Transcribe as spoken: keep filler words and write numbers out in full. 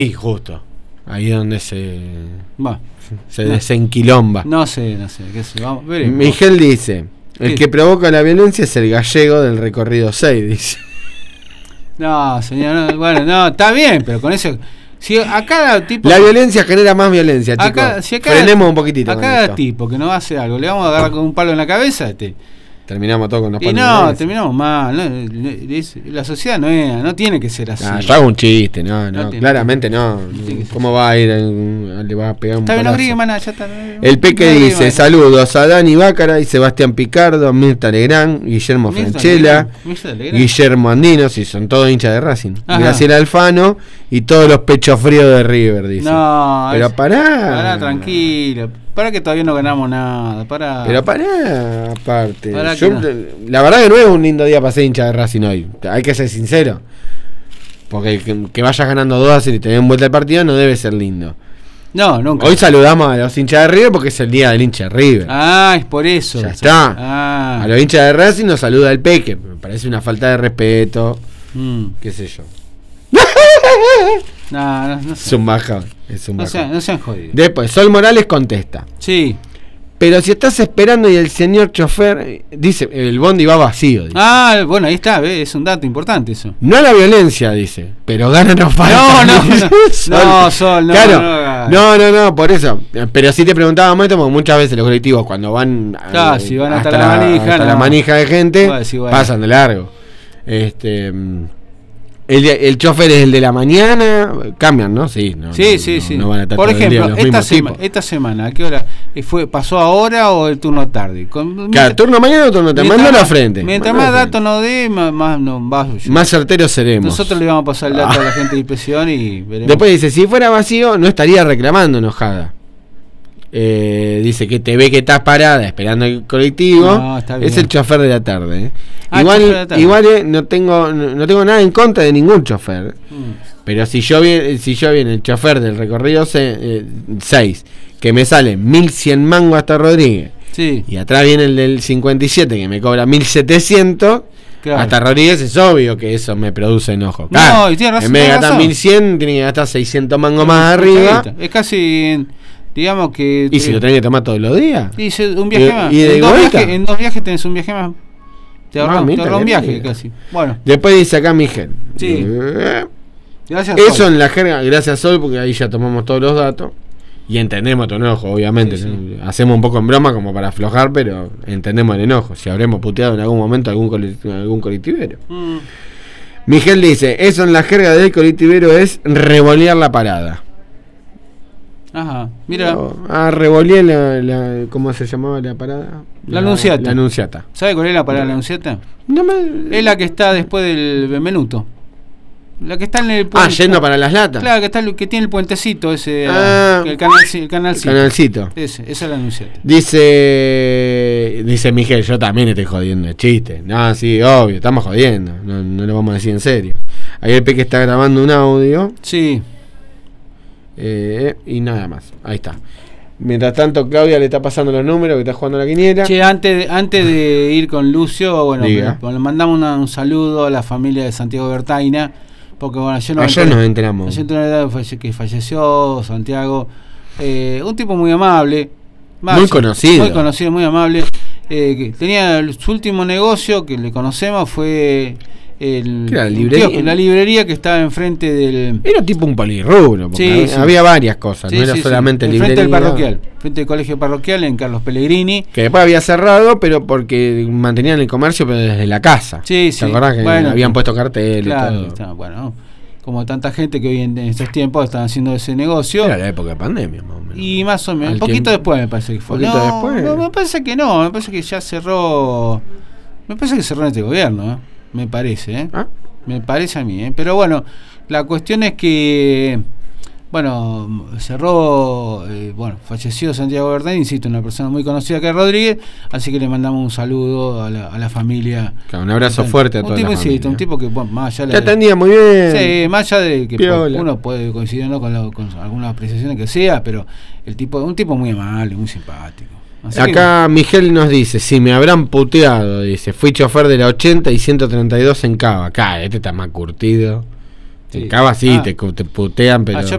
Y justo, ahí es donde se, Va. se no. desenquilomba. No sé, no sé, qué sé, vamos, veremos. Miguel dice, el ¿Qué? que provoca la violencia es el gallego del recorrido seis, dice. No, señor, no, bueno, no, está bien, pero con eso... Si a cada tipo... La violencia genera más violencia, chicos. Acá, si a cada, Frenemos un poquitito a con cada esto. tipo que nos hace algo, le vamos a agarrar con un palo en la cabeza, este... Terminamos todo con los Y palos no, de la terminamos mal. No, es, la sociedad no es, no tiene que ser así. Ah, yo hago un chiste, no, no, No tiene- claramente no. tiene que ser ¿Cómo va a ir? En, le va a pegar un Está bien, no palazo. grigues, maná, ya está. El Peque No grigues, dice, maná. saludos a Dani Bácara y Sebastián Picardo, Mirta Legrand, Guillermo Mirta Franchella, Legrand, Mirta Legrand. Guillermo Andino, si son todos hinchas de Racing, Ajá. Graciela Alfano y todos los pechos fríos de River, dice. No, Pero es- pará. Pará, tranquilo. Para que todavía no ganamos nada. Para. Pero pará, aparte. Pará Yo, que no. La verdad que no es un lindo día para ser hincha de Racing hoy. Hay que ser sincero. Porque que, que vayas ganando dos a cero y te den vuelta el partido no debe ser lindo. No, nunca. Hoy saludamos a los hinchas de River porque es el día del hincha de River. Ah, es por eso. Ya está. Ah. A los hinchas de Racing nos saluda el Peque. Me parece una falta de respeto. Mm. Qué sé yo. No, no, no Es sé. un bajón. Es un No bajón. sean, no sean jodidos. Después, Sol Morales contesta. Sí. Pero si estás esperando y el señor chofer dice, el bondi va vacío. Dice. Ah, bueno, ahí está, ¿ves? Es un dato importante eso. No a la violencia, dice, pero gana no falta. No, no, no. Sol. No, Sol, no, Claro, no, no, no, no, por eso. Pero sí te preguntábamos esto, porque muchas veces los colectivos cuando van, Claro, eh, si van hasta la manija, hasta no. la manija de gente, Bueno, sí, bueno. pasan de largo. Este, mm, el, de- el chofer es el de la mañana, cambian, ¿no? Sí, no, Sí, no, sí, no, sí. no van a estar Por todo el día ejemplo, los esta, mismos sema- tipos. esta semana, ¿a qué hora? Eh, fue, ¿Pasó ahora o el turno tarde? Con, Claro, turno mañana o turno tarde, mientras mandalo a más- frente. Mientras mandalo más a frente. datos nos dé, más, más, no, va- Más certeros seremos. nosotros le vamos a pasar el dato a la gente de inspección y veremos. Después dice, si fuera vacío, no estaría reclamando enojada. Eh, dice que te ve que estás parada esperando el colectivo. No, está bien. Es el chofer de la tarde. ¿eh? Ah, igual chofer de la tarde. igual eh, no tengo no, no tengo nada en contra de ningún chofer. Mm. Pero si yo vi, si yo viene el chofer del recorrido seis, que me sale mil cien mangos hasta Rodríguez, Sí, y atrás viene el del cincuenta y siete que me cobra mil setecientos, claro. hasta Rodríguez, es obvio que eso me produce enojo. No, Claro, y tiene razón, en vez de tiene gastar razón. mil cien, tiene que gastar seiscientos mangos más arriba. Es casi, digamos que... ¿Y si lo tenés que tomar todos los días? Y se- un viaje ¿Y- más. y de en, dos vuelta? viajes, en dos viajes tenés un viaje más. Te Ah, ahorras mira, te ahorras un qué viaje lindo. casi. Bueno, Después dice acá Miguel. Sí. Eh, gracias. Eso Sol. en la jerga, gracias Sol, porque ahí ya tomamos todos los datos. Y entendemos tu enojo, obviamente. Sí, sí. ¿no? Hacemos un poco en broma como para aflojar, pero entendemos el enojo. Si habremos puteado en algún momento a algún, cole- algún colectivero. Mm. Miguel dice, eso en la jerga del colectivero es revolear la parada. Ajá, mira, No, ah, revoleé la, la- ¿cómo se llamaba la parada? La Anunciata. La anunciata. ¿sabe cuál es la parada de la Anunciata? No me... Es la que está después del Benvenuto. La que está en el Ah, puente. yendo para las latas. Claro, que está el- que tiene el puentecito ese, Ah. el canal, el canalcito. Canalcito. Ese, esa es la Anunciata. Dice dice Miguel, yo también estoy jodiendo, es chiste. No, sí, obvio, estamos jodiendo, no, no lo vamos a decir en serio. Ahí el Peque está grabando un audio Sí. eh, y nada más, ahí está. Mientras tanto Claudia le está pasando los números que está jugando la quiniela. Che, antes de, antes de ir con Lucio, bueno, Diga. le mandamos una- un saludo a la familia de Santiago Bertaina, porque bueno, ayer nos Ayer enteré- nos enteramos. ayer nos enteramos falle- que falleció Santiago, eh, un tipo muy amable, Muy conocido. muy conocido, muy amable, eh, que tenía el- su último negocio que le conocemos fue el, ¿Qué era, la un librería? kiosco, la librería que estaba enfrente del Era tipo un polirrubro, porque Sí, había, sí. había varias cosas, sí, no era sí, sí, solamente enfrente librería. del parroquial, frente del colegio parroquial en Carlos Pellegrini. Que después había cerrado, pero porque mantenían el comercio, pero desde la casa. Sí, ¿Te sí. acordás que Bueno, habían puesto cartel Claro, y todo? está, bueno, como tanta gente que hoy en, en estos tiempos están haciendo ese negocio. Era la época de pandemia, más o menos. Y más o menos, Al un poquito tiempo- después me parece que fue. ¿Poquito no, después? no, me parece que no, me parece que ya cerró. Me parece que cerró en este gobierno, ¿eh? Me parece, ¿eh? ¿Ah? Me parece a mí, ¿eh? Pero bueno, la cuestión es que, bueno, cerró, eh, bueno, falleció Santiago Bertaina, insisto, una persona muy conocida que es Rodríguez, así que le mandamos un saludo a la, a la familia. Claro, un abrazo fuerte a un toda tipo, la insisto, familia. un tipo que, bueno, más allá Te de- atendía muy bien. Sí, más allá de que Piola. uno puede coincidir ¿no? con, la- con algunas apreciaciones que sea, pero el tipo un tipo muy amable, muy simpático. Así Acá Miguel nos dice, si me habrán puteado, dice, fui chofer de la ochenta y ciento treinta y dos en Cava. Acá, este está más curtido. En Cava sí, Ah. te, te putean, pero... Ah, yo